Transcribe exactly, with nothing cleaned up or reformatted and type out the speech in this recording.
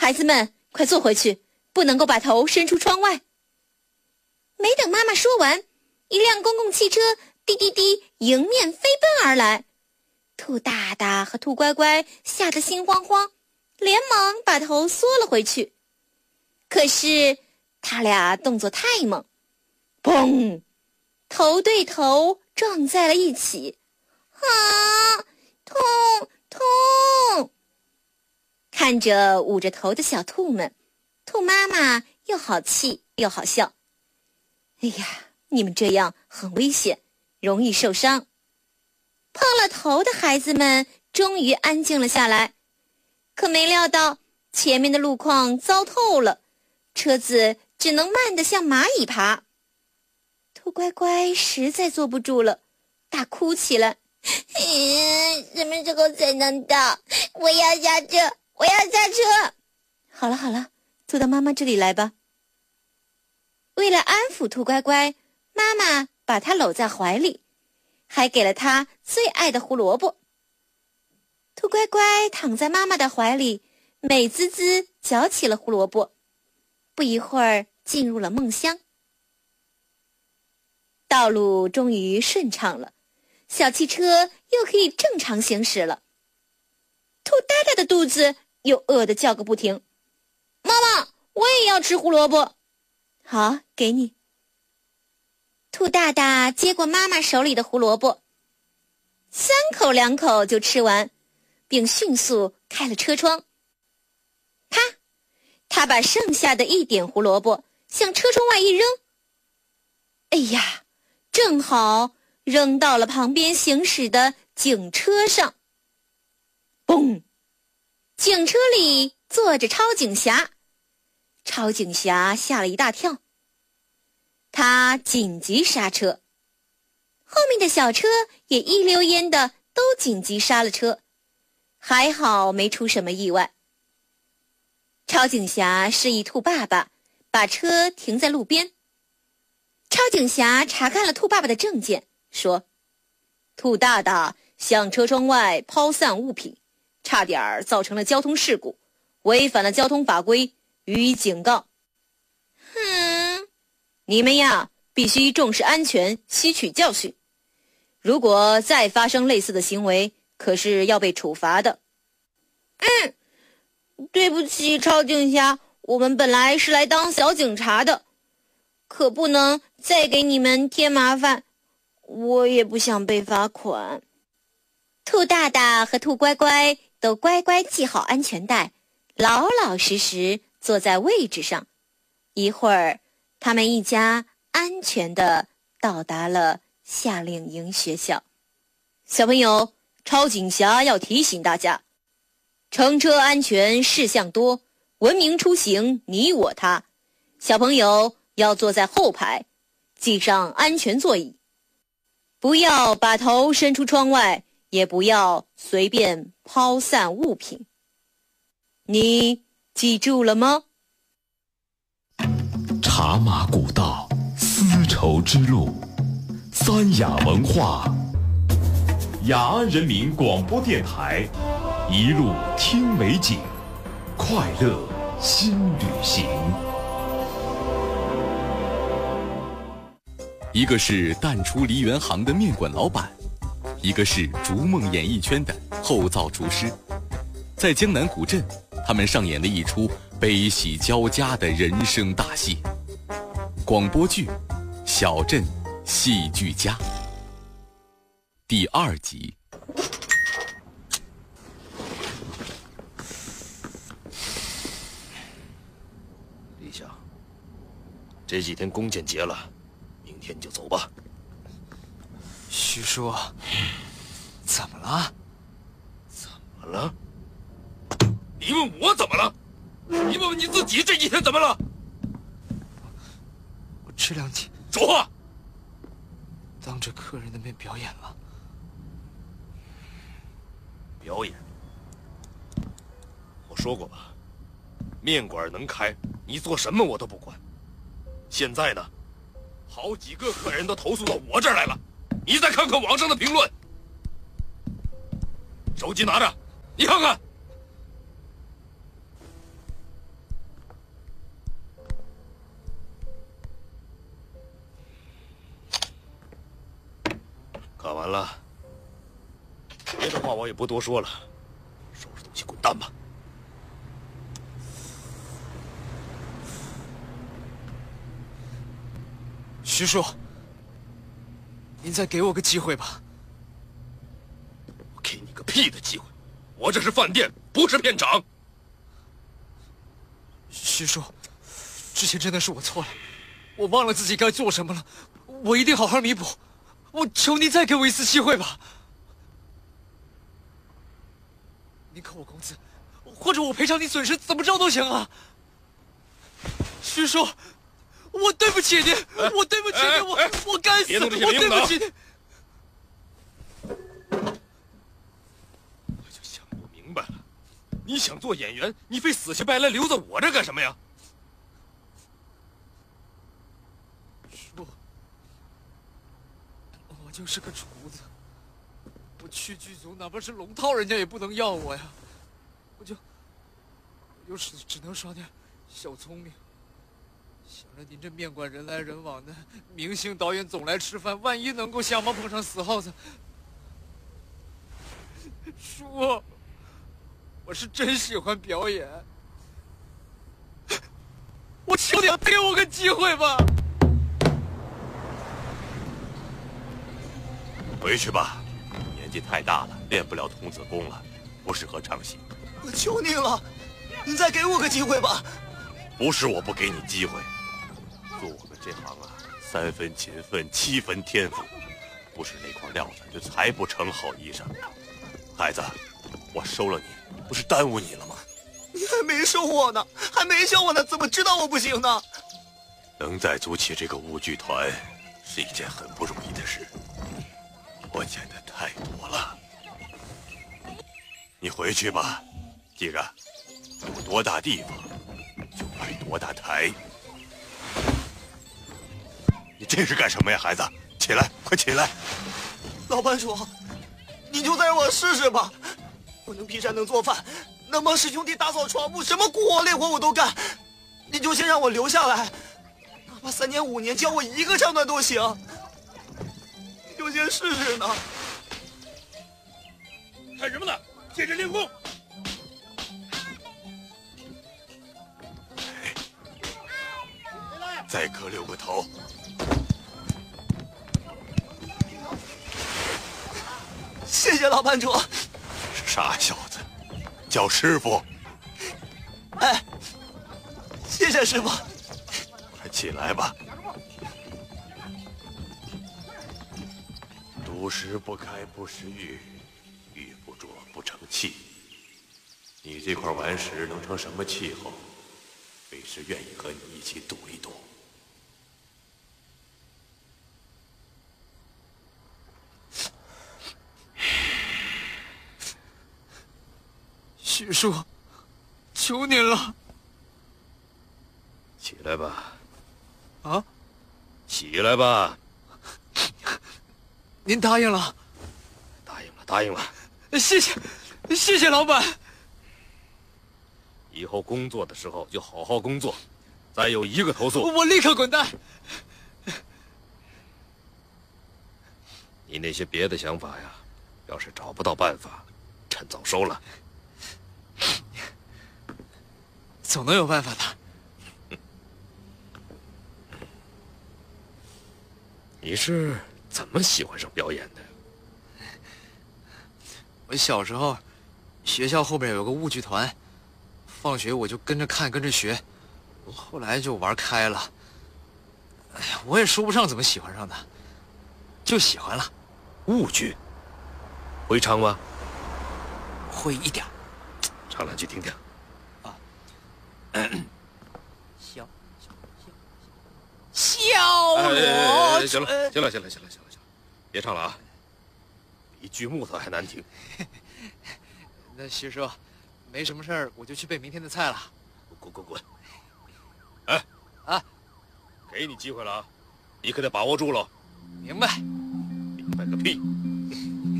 孩子们，快坐回去，不能够把头伸出窗外。没等妈妈说完，一辆公共汽车滴滴滴迎面飞奔而来。兔大大和兔乖乖吓得心慌慌，连忙把头缩了回去。可是他俩动作太猛，砰！头对头撞在了一起。啊，痛痛！看着捂着头的小兔们，兔妈妈又好气又好笑。哎呀，你们这样很危险，容易受伤。碰了头的孩子们终于安静了下来，可没料到前面的路况糟透了，车子只能慢得像蚂蚁爬。兔乖乖实在坐不住了，大哭起来。嗯，什么时候才能到？我要下车，我要下车。好了好了，坐到妈妈这里来吧。为了安抚兔乖乖，妈妈把它搂在怀里，还给了它最爱的胡萝卜。兔乖乖躺在妈妈的怀里，美滋滋嚼起了胡萝卜，不一会儿进入了梦乡。道路终于顺畅了，小汽车又可以正常行驶了。兔大大的肚子又饿得叫个不停。妈妈，我也要吃胡萝卜。好，给你。兔大大接过妈妈手里的胡萝卜，三口两口就吃完，并迅速开了车窗。啪！他把剩下的一点胡萝卜向车窗外一扔。哎呀，正好扔到了旁边行驶的警车上。嘣！警车里坐着超警侠。超警侠吓了一大跳，他紧急刹车，后面的小车也一溜烟的都紧急刹了车，还好没出什么意外。超警侠示意兔爸爸把车停在路边。超警侠查看了兔爸爸的证件，说：兔大大向车窗外抛散物品，差点造成了交通事故，违反了交通法规，予以警告。嗯，你们呀，必须重视安全，吸取教训。如果再发生类似的行为，可是要被处罚的。嗯，对不起，超警侠，我们本来是来当小警察的，可不能再给你们添麻烦，我也不想被罚款。兔大大和兔乖乖都乖乖系好安全带，老老实实坐在位置上。一会儿，他们一家安全地到达了夏令营学校。小朋友，超警侠要提醒大家，乘车安全事项多，文明出行你我他。小朋友要坐在后排，系上安全座椅，不要把头伸出窗外，也不要随便抛散物品。你记住了吗？ 茶马古道，丝绸之路，三雅文化，雅安人民广播电台，一路听美景，快乐新旅行。 一个是淡出梨园行的面馆老板，一个是逐梦演艺圈的后灶厨师。在江南古镇，他们上演了一出悲喜交加的人生大戏。广播剧《小镇戏剧家》第二集。 李想，这几天弓箭节了，明天就走吧。 徐叔，怎么了？ 怎么了？你问我怎么了？你问问你自己这几天怎么了？ 我这两天说话。 当着客人的面表演了。 表演？我说过吧，面馆能开，你做什么我都不管。现在呢，好几个客人都投诉到我这儿来了，你再看看网上的评论。手机拿着，你看看。 喝完了，别的话我也不多说了，收拾东西滚蛋吧。 徐叔，您再给我个机会吧。 我给你个屁的机会！我这是饭店，不是片场。 徐叔，之前真的是我错了，我忘了自己该做什么了，我一定好好弥补。我求您再给我一次机会吧。您扣我工资，或者我赔偿你损失，怎么着都行啊。徐叔，我对不起您，我对不起您，我我该死，我对不起您。 我就想不明白了，你想做演员，你非死乞白赖留在我这干什么呀？ 叔，我就是个厨子，我去剧组，哪怕是龙套，人家也不能要我呀。我就，我就只只能耍点小聪明。想着您这面馆人来人往的，明星导演总来吃饭，万一能够瞎忙碰上死耗子，叔，我是真喜欢表演，我求你给我个机会吧。 回去吧，年纪太大了，练不了童子功了，不适合唱戏。 我求您了，您再给我个机会吧。 不是我不给你机会。做我们这行啊，三分勤奋，七分天赋，不是那块料子就裁不成好衣裳。孩子，我收了你，不是耽误你了吗？ 你还没收我呢，还没教我呢，怎么知道我不行呢？ 能再组起这个舞剧团，是一件很不容易的事。我见的太多了。你回去吧，记着，有多大地方，就摆多大台。你这是干什么呀，孩子？起来，快起来！ 老班主，你就再让我试试吧。我能劈山，能做饭，能帮师兄弟打扫床铺，什么苦活累活我都干。你就先让我留下来，哪怕三年五年，教我一个唱段都行。你就先试试呢。 看什么呢？接着练功。再磕六个头。 谢谢老班主。 傻小子，叫师傅。 哎，谢谢师傅。 快起来吧。读时不开不识玉，玉不琢不成器。你这块顽石能成什么气候？为师愿意和你一起赌一赌。 许叔，求您了。 起来吧。 啊？ 起来吧。 您答应了？ 答应了，答应了。 谢谢，谢谢老板。 以后工作的时候就好好工作，再有一个投诉， 我立刻滚蛋。 你那些别的想法呀，要是找不到办法，趁早收了。 总能有办法的。 你是怎么喜欢上表演的？ 我小时候，学校后边有个舞剧团，放学我就跟着看，跟着学，后来就玩开了。哎呀，我也说不上怎么喜欢上的，就喜欢了。 舞剧，会唱吗？ 会一点。 唱两句听听。 啊。小小小小哎我。 行了，行了，行了，行了，行了，行了，别唱了啊！比锯木头还难听。 那徐叔，没什么事儿，我就去备明天的菜了。 滚滚滚！哎， 啊， 给你机会了啊，你可得把握住了。 明白。 明白个屁！